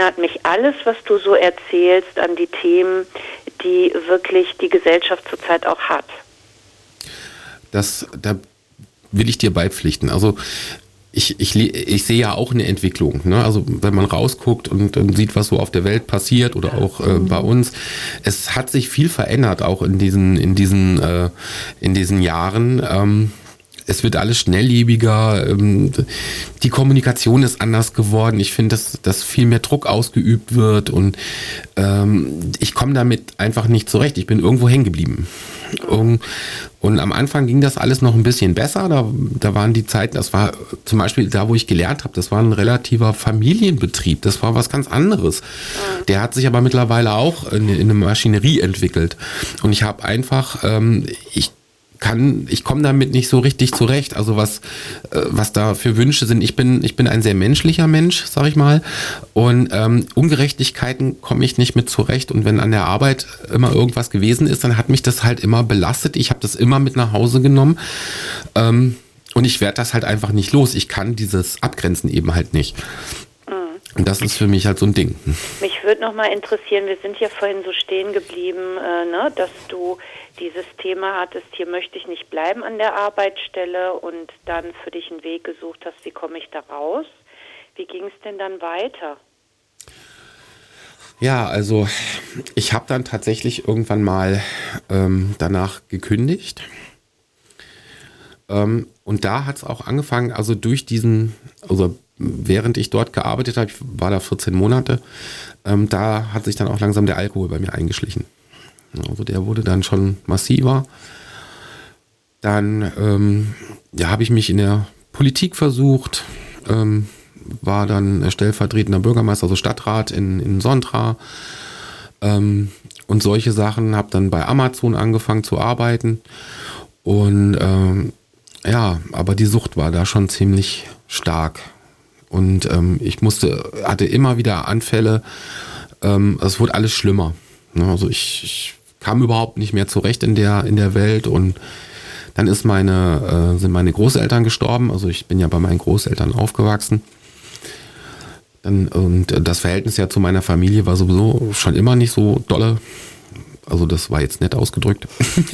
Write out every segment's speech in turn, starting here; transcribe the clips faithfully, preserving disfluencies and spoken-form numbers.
Erinnert mich alles, was du so erzählst, an die Themen, die wirklich die Gesellschaft zurzeit auch hat. Das, da will ich dir beipflichten. Also ich, ich, ich sehe ja auch eine Entwicklung. Ne? Also wenn man rausguckt und, und sieht, was so auf der Welt passiert oder auch äh, bei uns, es hat sich viel verändert, auch in diesen, in diesen, äh, in diesen Jahren. Ähm, Es wird alles schnelllebiger, die Kommunikation ist anders geworden. Ich finde, dass, dass viel mehr Druck ausgeübt wird und ähm, ich komme damit einfach nicht zurecht. Ich bin irgendwo hängen geblieben. Und, und am Anfang ging das alles noch ein bisschen besser. Da, da waren die Zeiten, das war zum Beispiel da, wo ich gelernt habe, das war ein relativer Familienbetrieb. Das war was ganz anderes. Der hat sich aber mittlerweile auch in, in eine Maschinerie entwickelt. Und ich habe einfach, ähm, ich kann, ich komme damit nicht so richtig zurecht. Also was, äh, was da für Wünsche sind. Ich bin, ich bin ein sehr menschlicher Mensch, sag ich mal. Und ähm, Ungerechtigkeiten komme ich nicht mit zurecht. Und wenn an der Arbeit immer irgendwas gewesen ist, dann hat mich das halt immer belastet. Ich habe das immer mit nach Hause genommen. Ähm, und ich werde das halt einfach nicht los. Ich kann dieses Abgrenzen eben halt nicht. Und das ist für mich halt so ein Ding. Mich würde noch mal interessieren, wir sind ja vorhin so stehen geblieben, äh, ne, dass du dieses Thema hattest, hier möchte ich nicht bleiben an der Arbeitsstelle und dann für dich einen Weg gesucht hast, wie komme ich da raus? Wie ging es denn dann weiter? Ja, also ich habe dann tatsächlich irgendwann mal ähm, danach gekündigt. Ähm, und da hat es auch angefangen, also durch diesen, also während ich dort gearbeitet habe, ich war da vierzehn Monate, ähm, da hat sich dann auch langsam der Alkohol bei mir eingeschlichen. Also der wurde dann schon massiver. Dann ähm, ja, habe ich mich in der Politik versucht, ähm, war dann stellvertretender Bürgermeister, also Stadtrat in, in Sontra ähm, und solche Sachen, habe dann bei Amazon angefangen zu arbeiten und ähm, ja, aber die Sucht war da schon ziemlich stark. Und ähm, ich musste, hatte immer wieder Anfälle, ähm, es wurde alles schlimmer. Ne? Also ich, ich kam überhaupt nicht mehr zurecht in der, in der Welt und dann ist meine, äh, sind meine Großeltern gestorben. Also ich bin ja bei meinen Großeltern aufgewachsen. Dann, und das Verhältnis ja zu meiner Familie war sowieso schon immer nicht so dolle. Also das war jetzt nett ausgedrückt.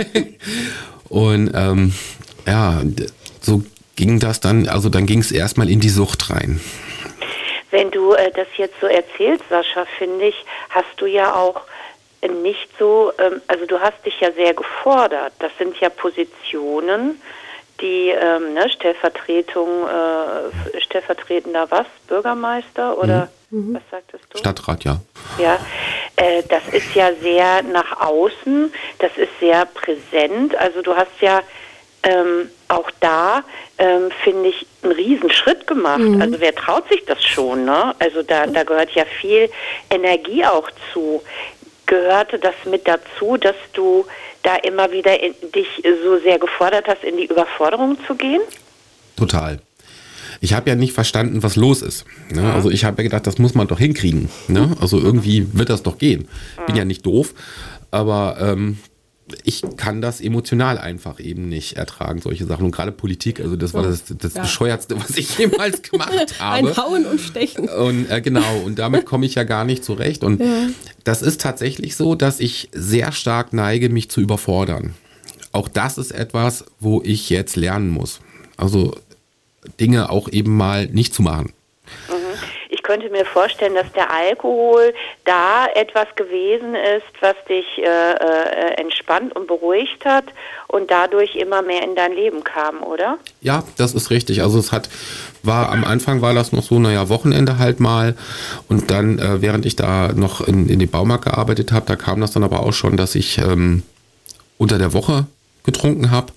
Und ähm, ja, so ging das dann, also dann ging es erstmal in die Sucht rein. Wenn du äh, das jetzt so erzählst, Sascha, finde ich, hast du ja auch äh, nicht so, ähm, also du hast dich ja sehr gefordert. Das sind ja Positionen, die ähm, ne, Stellvertretung, äh, stellvertretender was? Bürgermeister oder mhm. was sagtest du? Stadtrat, ja. Ja, äh, das ist ja sehr nach außen, das ist sehr präsent. Also du hast ja Ähm, auch da, ähm, finde ich, einen Riesenschritt gemacht. Mhm. Also wer traut sich das schon, ne? Also da, da gehört ja viel Energie auch zu. Gehörte das mit dazu, dass du da immer wieder in, dich so sehr gefordert hast, in die Überforderung zu gehen? Total. Ich habe ja nicht verstanden, was los ist. Ne? Mhm. Also ich habe ja gedacht, das muss man doch hinkriegen. Ne? Also irgendwie wird das doch gehen. Mhm. Bin ja nicht doof, aber ähm, ich kann das emotional einfach eben nicht ertragen, solche Sachen. Und gerade Politik, also das war das, das ja. Bescheuertste, was ich jemals gemacht habe. Ein Hauen und Stechen. Und äh, genau, und damit komme ich ja gar nicht zurecht. Und ja. das ist tatsächlich so, dass ich sehr stark neige, mich zu überfordern. Auch das ist etwas, wo ich jetzt lernen muss. Also Dinge auch eben mal nicht zu machen. Ich könnte mir vorstellen, dass der Alkohol da etwas gewesen ist, was dich äh, äh, entspannt und beruhigt hat und dadurch immer mehr in dein Leben kam, oder? Ja, das ist richtig. Also es hat, war am Anfang war das noch so, naja, Wochenende halt mal und dann, äh, während ich da noch in, in dem Baumarkt gearbeitet habe, da kam das dann aber auch schon, dass ich ähm, unter der Woche getrunken habe.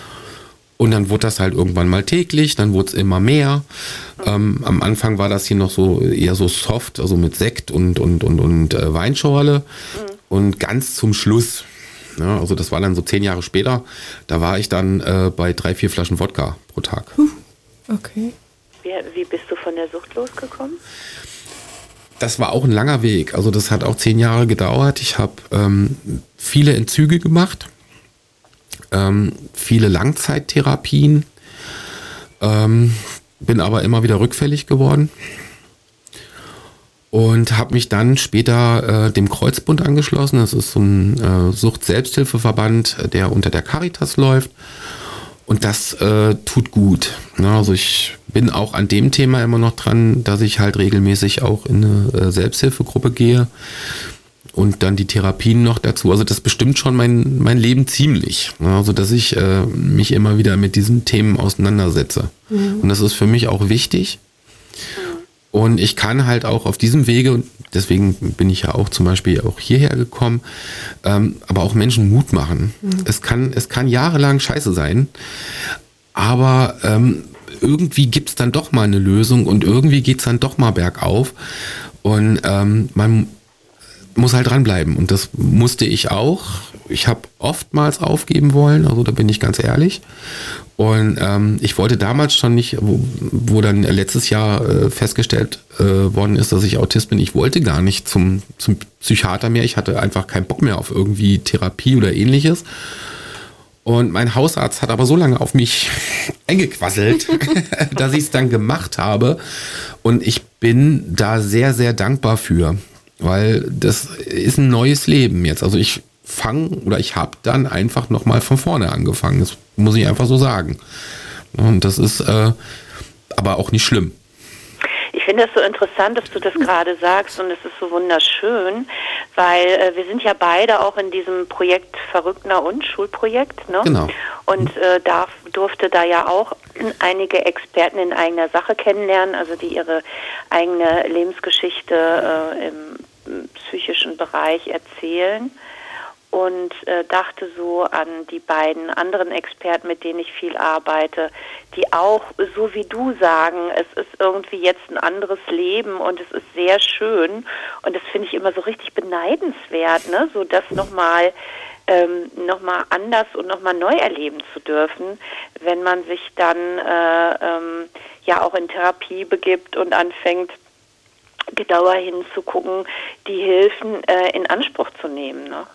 Und dann wurde das halt irgendwann mal täglich, dann wurde es immer mehr. Ähm, am Anfang war das hier noch so eher so soft, also mit Sekt und, und, und, und äh, Weinschorle. Mhm. Und ganz zum Schluss, ja, also das war dann so zehn Jahre später, da war ich dann äh, bei drei, vier Flaschen Wodka pro Tag. Okay. Wie, wie bist du von der Sucht losgekommen? Das war auch ein langer Weg. Also das hat auch zehn Jahre gedauert. Ich habe ähm, viele Entzüge gemacht. Ähm, viele Langzeittherapien, ähm, bin aber immer wieder rückfällig geworden. und habe mich dann später äh, dem Kreuzbund angeschlossen. Das ist so ein äh, Sucht-Selbsthilfeverband, der unter der Caritas läuft. Und das äh, tut gut. Ja, also ich bin auch an dem Thema immer noch dran, dass ich halt regelmäßig auch in eine äh, Selbsthilfegruppe gehe und dann die Therapien noch dazu. Also das bestimmt schon mein, mein Leben ziemlich. Ja, also dass ich äh, mich immer wieder mit diesen Themen auseinandersetze. Mhm. Und das ist für mich auch wichtig. Und ich kann halt auch auf diesem Wege, und deswegen bin ich ja auch zum Beispiel auch hierher gekommen, ähm, aber auch Menschen Mut machen. Mhm. Es kann, es kann jahrelang scheiße sein, aber ähm, irgendwie gibt es dann doch mal eine Lösung und irgendwie geht es dann doch mal bergauf. Und ähm, man muss halt dranbleiben. Und das musste ich auch. Ich habe oftmals aufgeben wollen, also da bin ich ganz ehrlich. Und ähm, ich wollte damals schon nicht, wo, wo dann letztes Jahr äh, festgestellt äh, worden ist, dass ich Autist bin, ich wollte gar nicht zum, zum Psychiater mehr. Ich hatte einfach keinen Bock mehr auf irgendwie Therapie oder ähnliches. Und mein Hausarzt hat aber so lange auf mich eingequasselt, dass ich es dann gemacht habe. Und ich bin da sehr, sehr dankbar für, weil das ist ein neues Leben jetzt. Also ich fange oder ich habe dann einfach nochmal von vorne angefangen. Das muss ich einfach so sagen. Und das ist äh, aber auch nicht schlimm. Ich finde es so interessant, dass du das gerade sagst und es ist so wunderschön, weil äh, wir sind ja beide auch in diesem Projekt Verrückter und Schulprojekt, ne? Genau. Und äh, darf, durfte da ja auch einige Experten in eigener Sache kennenlernen, also die ihre eigene Lebensgeschichte äh, im psychischen Bereich erzählen. Und äh, dachte so an die beiden anderen Experten, mit denen ich viel arbeite, die auch, so wie du sagen, es ist irgendwie jetzt ein anderes Leben und es ist sehr schön und das finde ich immer so richtig beneidenswert, ne? So das nochmal ähm, noch mal anders und nochmal neu erleben zu dürfen, wenn man sich dann äh, ähm, ja auch in Therapie begibt und anfängt, genauer hinzugucken, die Hilfen äh, in Anspruch zu nehmen, ne?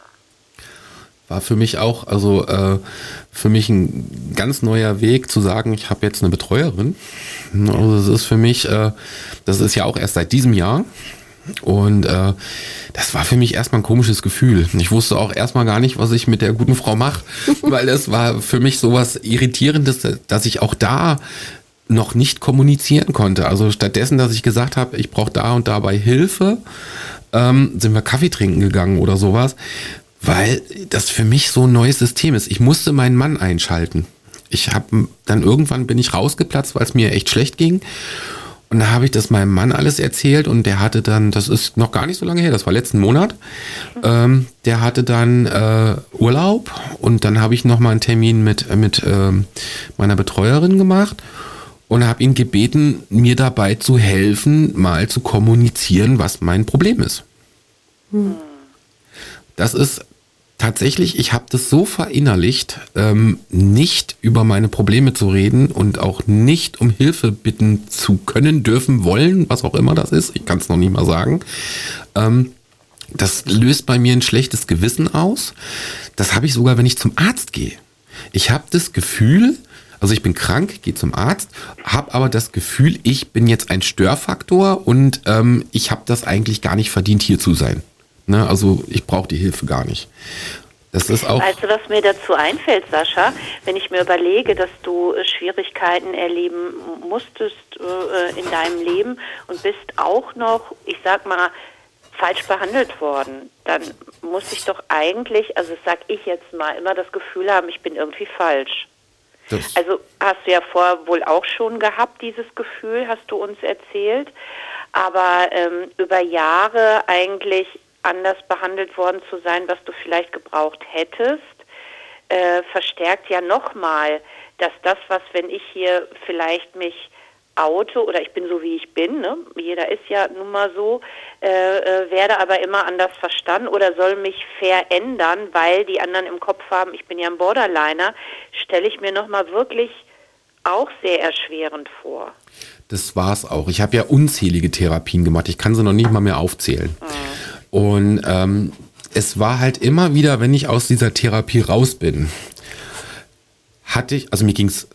War für mich auch, also äh, für mich ein ganz neuer Weg zu sagen, ich habe jetzt eine Betreuerin. Also das ist für mich, äh, das ist ja auch erst seit diesem Jahr. Und äh, das war für mich erstmal ein komisches Gefühl. Ich wusste auch erstmal gar nicht, was ich mit der guten Frau mache, weil das war für mich sowas Irritierendes, dass ich auch da noch nicht kommunizieren konnte. Also stattdessen, dass ich gesagt habe, ich brauche da und dabei Hilfe, ähm, sind wir Kaffee trinken gegangen oder sowas. Weil das für mich so ein neues System ist. Ich musste meinen Mann einschalten. Ich habe dann irgendwann bin ich rausgeplatzt, weil es mir echt schlecht ging. Und da habe ich das meinem Mann alles erzählt und der hatte dann, das ist noch gar nicht so lange her, das war letzten Monat, ähm, der hatte dann äh, Urlaub und dann habe ich nochmal einen Termin mit, mit ähm, meiner Betreuerin gemacht und habe ihn gebeten, mir dabei zu helfen, mal zu kommunizieren, was mein Problem ist. Hm. Das ist tatsächlich, ich habe das so verinnerlicht, ähm, nicht über meine Probleme zu reden und auch nicht um Hilfe bitten zu können, dürfen, wollen, was auch immer das ist. Ich kann es noch nicht mal sagen. Ähm, das löst bei mir ein schlechtes Gewissen aus. Das habe ich sogar, wenn ich zum Arzt gehe. Ich habe das Gefühl, also ich bin krank, gehe zum Arzt, habe aber das Gefühl, ich bin jetzt ein Störfaktor und ähm, ich habe das eigentlich gar nicht verdient, hier zu sein. Ne, also ich brauche die Hilfe gar nicht. Das ist auch. Weißt du, was mir dazu einfällt, Sascha, wenn ich mir überlege, dass du äh, Schwierigkeiten erleben musstest äh, in deinem Leben und bist auch noch, ich sag mal, falsch behandelt worden, dann muss ich doch eigentlich, also das sag ich jetzt mal, immer das Gefühl haben, ich bin irgendwie falsch. Das also hast du ja vorher wohl auch schon gehabt, dieses Gefühl, hast du uns erzählt, aber ähm, über Jahre eigentlich anders behandelt worden zu sein, was du vielleicht gebraucht hättest, äh, verstärkt ja nochmal, dass das, was, wenn ich hier vielleicht mich oute oder ich bin so, wie ich bin, ne? Jeder ist ja nun mal so, äh, äh, werde aber immer anders verstanden oder soll mich verändern, weil die anderen im Kopf haben, ich bin ja ein Borderliner, stelle ich mir nochmal wirklich auch sehr erschwerend vor. Das war's auch. Ich habe ja unzählige Therapien gemacht. Ich kann sie noch nicht mal mehr aufzählen. Mhm. Und ähm, es war halt immer wieder, wenn ich aus dieser Therapie raus bin, hatte ich, also mir ging's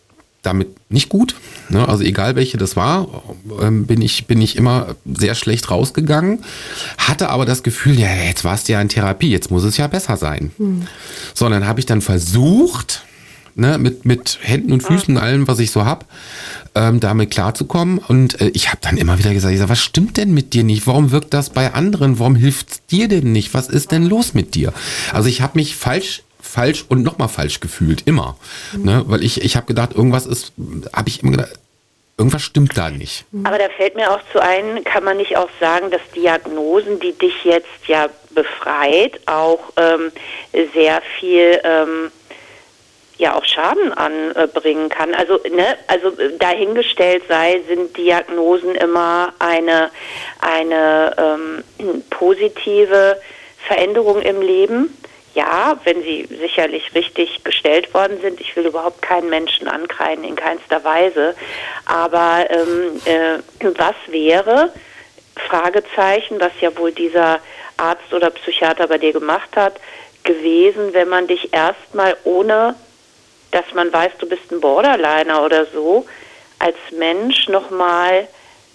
damit nicht gut. Ne? Also egal welche das war, ähm, bin ich, bin ich immer sehr schlecht rausgegangen. Hatte aber das Gefühl, ja, jetzt warst du ja in Therapie, jetzt muss es ja besser sein. Mhm. So, und dann habe ich dann versucht, ne, mit, mit Händen und Füßen und allem, was ich so habe, ähm, damit klarzukommen. Und äh, ich habe dann immer wieder gesagt, ich sag, was stimmt denn mit dir nicht? Warum wirkt das bei anderen? Warum hilft's dir denn nicht? Was ist denn los mit dir? Also ich habe mich falsch falsch und nochmal falsch gefühlt, immer. Mhm. Ne? Weil ich, ich habe gedacht, irgendwas ist, habe ich immer gedacht, irgendwas stimmt da nicht. Aber da fällt mir auch zu ein, kann man nicht auch sagen, dass Diagnosen, die dich jetzt ja befreit, auch ähm, sehr viel ähm, ja auch Schaden anbringen kann. Also, ne, also dahingestellt sei, sind Diagnosen immer eine, eine ähm, positive Veränderung im Leben. Ja, wenn sie sicherlich richtig gestellt worden sind. Ich will überhaupt keinen Menschen ankreiden, in keinster Weise. Aber ähm, äh, was wäre, Fragezeichen, was ja wohl dieser Arzt oder Psychiater bei dir gemacht hat, gewesen, wenn man dich erstmal ohne, dass man weiß, du bist ein Borderliner oder so, als Mensch nochmal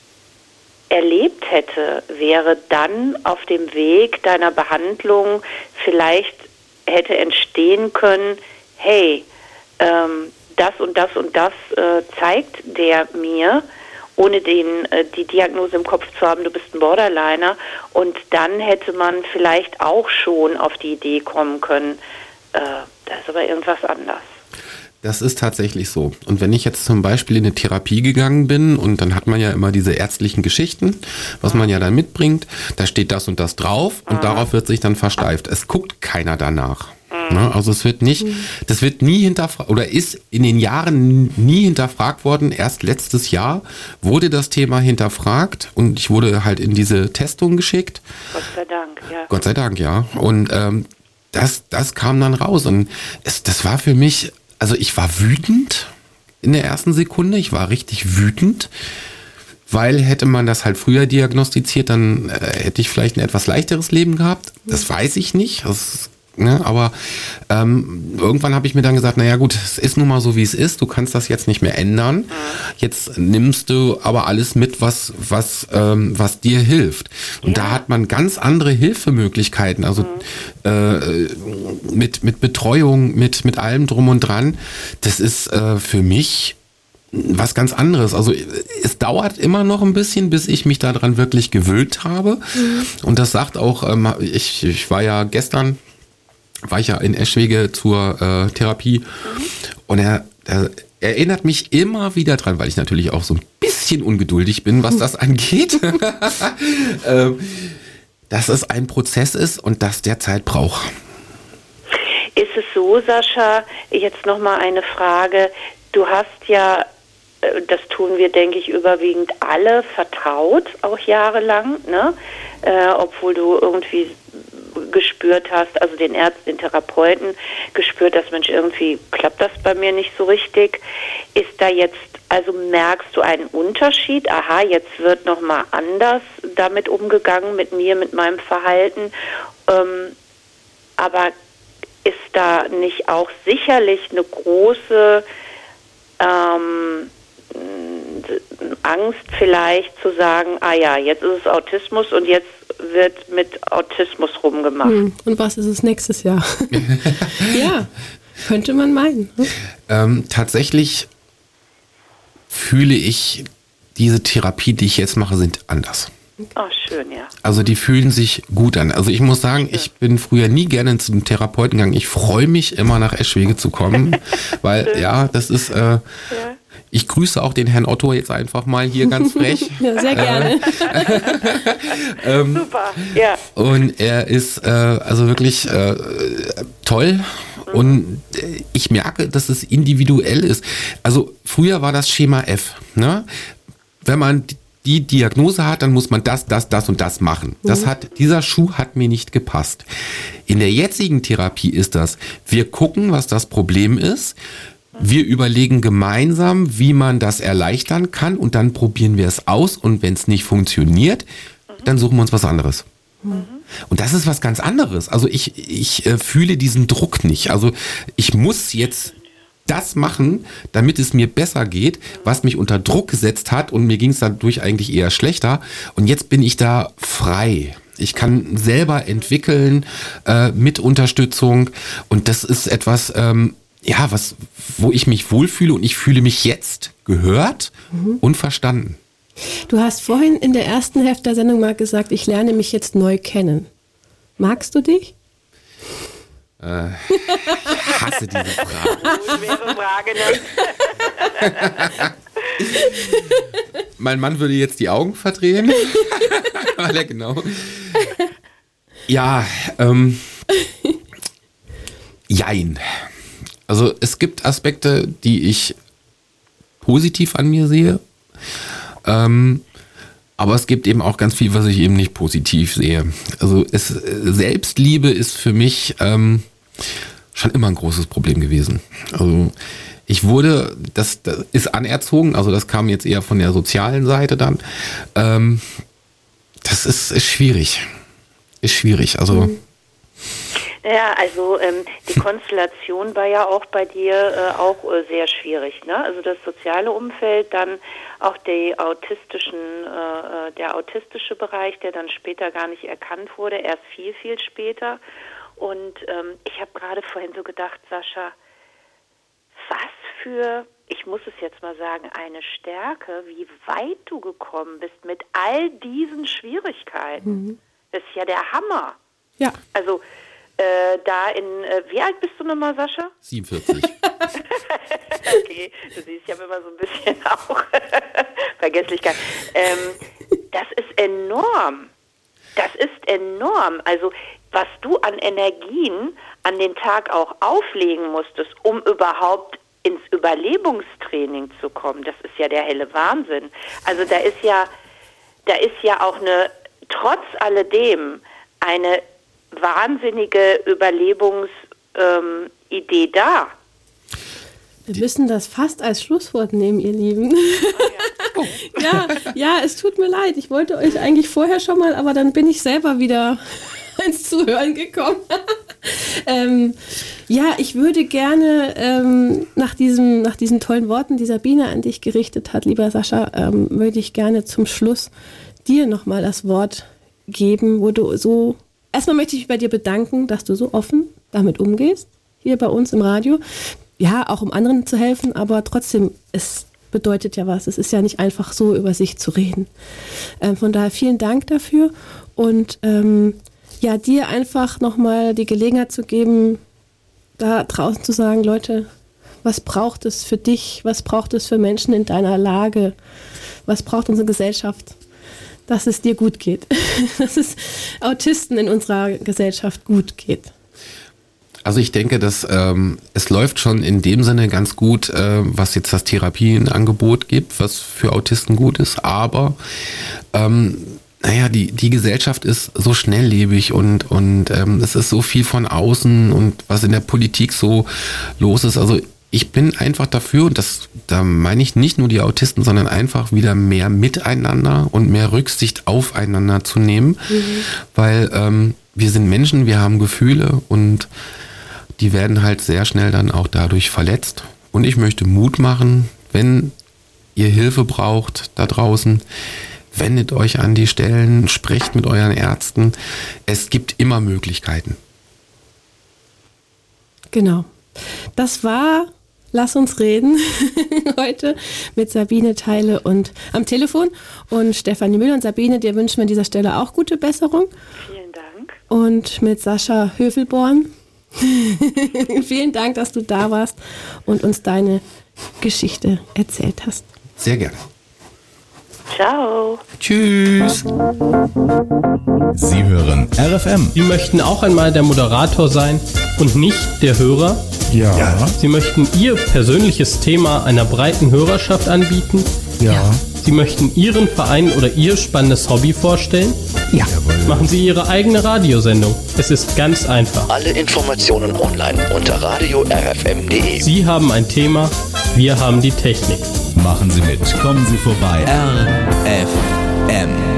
erlebt hätte, wäre dann auf dem Weg deiner Behandlung vielleicht hätte entstehen können, hey, ähm, das und das und das äh, zeigt der mir, ohne den, äh, die Diagnose im Kopf zu haben, du bist ein Borderliner, und dann hätte man vielleicht auch schon auf die Idee kommen können, äh, da ist aber irgendwas anders. Das ist tatsächlich so. Und wenn ich jetzt zum Beispiel in eine Therapie gegangen bin, und dann hat man ja immer diese ärztlichen Geschichten, was man ja dann mitbringt, da steht das und das drauf und mhm. darauf wird sich dann versteift. Es guckt keiner danach. Mhm. Ne? Also es wird nicht, das wird nie hinterfragt, oder ist in den Jahren nie hinterfragt worden. Erst letztes Jahr wurde das Thema hinterfragt und ich wurde halt in diese Testung geschickt. Gott sei Dank, ja. Gott sei Dank, ja. Und ähm, das, das kam dann raus und es, das war für mich... Also ich war wütend in der ersten Sekunde, ich war richtig wütend, weil hätte man das halt früher diagnostiziert, dann äh, hätte ich vielleicht ein etwas leichteres Leben gehabt. Das weiß ich nicht, das, ne, aber ähm, irgendwann habe ich mir dann gesagt, naja gut, es ist nun mal so, wie es ist, du kannst das jetzt nicht mehr ändern. Jetzt nimmst du aber alles mit, was, was, ähm, was dir hilft. Und ja. da hat man ganz andere Hilfemöglichkeiten, also mhm. äh, mit, mit Betreuung, mit, mit allem drum und dran. Das ist äh, für mich was ganz anderes. Also es dauert immer noch ein bisschen, bis ich mich daran wirklich gewöhnt habe. Mhm. Und das sagt auch, ähm, ich, ich war ja gestern, war ich ja in Eschwege zur äh, Therapie mhm. und er, er erinnert mich immer wieder dran, weil ich natürlich auch so ein bisschen ungeduldig bin, was das angeht, ähm, dass es ein Prozess ist und dass der Zeit braucht. Ist es so, Sascha, jetzt nochmal eine Frage, du hast ja, das tun wir, denke ich, überwiegend alle vertraut, auch jahrelang, ne? Äh, obwohl du irgendwie gespürt hast, also den Ärzten, den Therapeuten gespürt, dass Mensch, irgendwie klappt das bei mir nicht so richtig. Ist da jetzt, also merkst du einen Unterschied? Aha, jetzt wird nochmal anders damit umgegangen mit mir, mit meinem Verhalten. Ähm, aber ist da nicht auch sicherlich eine große ähm, Angst vielleicht zu sagen, ah ja, jetzt ist es Autismus und jetzt wird mit Autismus rumgemacht. Hm, und was ist es nächstes Jahr? Ja, könnte man meinen. Hm? Ähm, tatsächlich fühle ich, diese Therapie, die ich jetzt mache, sind anders. Oh, schön, ja. Also die fühlen sich gut an. Also ich muss sagen, ich bin früher nie gerne zum Therapeuten gegangen. Ich freue mich immer nach Eschwege zu kommen, weil ja, das ist... Äh, ja. Ich grüße auch den Herrn Otto jetzt einfach mal hier ganz frech. Ja, sehr gerne. ähm, Super, ja. Und er ist äh, also wirklich äh, toll. Mhm. Und ich merke, dass es individuell ist. Also früher war das Schema F. Ne? Wenn man die Diagnose hat, dann muss man das, das, das und das machen. Das hat, dieser Schuh hat mir nicht gepasst. In der jetzigen Therapie ist das, wir gucken, was das Problem ist. Wir überlegen gemeinsam, wie man das erleichtern kann und dann probieren wir es aus und wenn es nicht funktioniert, dann suchen wir uns was anderes. Mhm. Und das ist was ganz anderes. Also ich, ich äh, fühle diesen Druck nicht. Also ich muss jetzt das machen, damit es mir besser geht, was mich unter Druck gesetzt hat und mir ging es dadurch eigentlich eher schlechter. Und jetzt bin ich da frei. Ich kann selber entwickeln äh, mit Unterstützung und das ist etwas, ähm, ja, was, wo ich mich wohlfühle und ich fühle mich jetzt gehört mhm. und verstanden. Du hast vorhin in der ersten Hälfte der Sendung mal gesagt, ich lerne mich jetzt neu kennen. Magst du dich? Äh, ich hasse diese Frage. Schwere Frage, ne? Mein Mann würde jetzt die Augen verdrehen. Weil er genau. Ja, ähm. Jein. Also es gibt Aspekte, die ich positiv an mir sehe. Ähm, aber es gibt eben auch ganz viel, was ich eben nicht positiv sehe. Also es, Selbstliebe ist für mich ähm, schon immer ein großes Problem gewesen. Also ich wurde, das, das ist anerzogen, also das kam jetzt eher von der sozialen Seite dann. Ähm, das ist, ist schwierig. Ist schwierig, also... Mhm. Naja, also ähm, die Konstellation war ja auch bei dir äh, auch äh, sehr schwierig, ne? Also das soziale Umfeld, dann auch die autistischen, äh, der autistische Bereich, der dann später gar nicht erkannt wurde, erst viel, viel später. Und ähm, ich habe gerade vorhin so gedacht, Sascha, was für, ich muss es jetzt mal sagen, eine Stärke, wie weit du gekommen bist mit all diesen Schwierigkeiten. Mhm. Das ist ja der Hammer. Ja. Also Äh, da in, äh, wie alt bist du nochmal, Sascha? siebenundvierzig. Okay, du siehst ja immer so ein bisschen auch Vergesslichkeit. Ähm, das ist enorm. Das ist enorm. Also, was du an Energien an den Tag auch auflegen musstest, um überhaupt ins Überlebungstraining zu kommen, das ist ja der helle Wahnsinn. Also, da ist ja, da ist ja auch eine, trotz alledem, eine wahnsinnige Überlebungsidee ähm, da. Wir müssen das fast als Schlusswort nehmen, ihr Lieben. Oh, ja. ja, ja, es tut mir leid. Ich wollte euch eigentlich vorher schon mal, aber dann bin ich selber wieder ins Zuhören gekommen. ähm, ja, ich würde gerne ähm, nach, diesem, nach diesen tollen Worten, die Sabine an dich gerichtet hat, lieber Sascha, ähm, würde ich gerne zum Schluss dir nochmal das Wort geben, wo du so... Erstmal möchte ich mich bei dir bedanken, dass du so offen damit umgehst, hier bei uns im Radio. Ja, auch um anderen zu helfen, aber trotzdem, es bedeutet ja was. Es ist ja nicht einfach so, über sich zu reden. Ähm, von daher vielen Dank dafür und ähm, ja, dir einfach nochmal die Gelegenheit zu geben, da draußen zu sagen, Leute, was braucht es für dich? Was braucht es für Menschen in deiner Lage? Was braucht unsere Gesellschaft? Dass es dir gut geht, dass es Autisten in unserer Gesellschaft gut geht. Also ich denke, dass ähm, es läuft schon in dem Sinne ganz gut, äh, was jetzt das Therapienangebot gibt, was für Autisten gut ist, aber ähm, naja, die, die Gesellschaft ist so schnelllebig und, und ähm, es ist so viel von außen und was in der Politik so los ist, also ich bin einfach dafür, und das, da meine ich nicht nur die Autisten, sondern einfach wieder mehr miteinander und mehr Rücksicht aufeinander zu nehmen, mhm. weil ähm, wir sind Menschen, wir haben Gefühle und die werden halt sehr schnell dann auch dadurch verletzt. Und ich möchte Mut machen, wenn ihr Hilfe braucht da draußen, wendet euch an die Stellen, sprecht mit euren Ärzten. Es gibt immer Möglichkeiten. Genau. Das war Lass uns reden heute mit Sabine Theile und am Telefon und Stefanie Müller. Und Sabine, dir wünschen wir an dieser Stelle auch gute Besserung. Vielen Dank. Und mit Sascha Hövelborn. Vielen Dank, dass du da warst und uns deine Geschichte erzählt hast. Sehr gerne. Ciao. Tschüss. Sie hören R F M. Sie möchten auch einmal der Moderator sein und nicht der Hörer? Ja. ja. Sie möchten Ihr persönliches Thema einer breiten Hörerschaft anbieten? Ja. Sie möchten Ihren Verein oder Ihr spannendes Hobby vorstellen? Ja. Machen Sie Ihre eigene Radiosendung. Es ist ganz einfach. Alle Informationen online unter radio r f m punkt d e. Sie haben ein Thema, wir haben die Technik. Machen Sie mit. Kommen Sie vorbei. R F M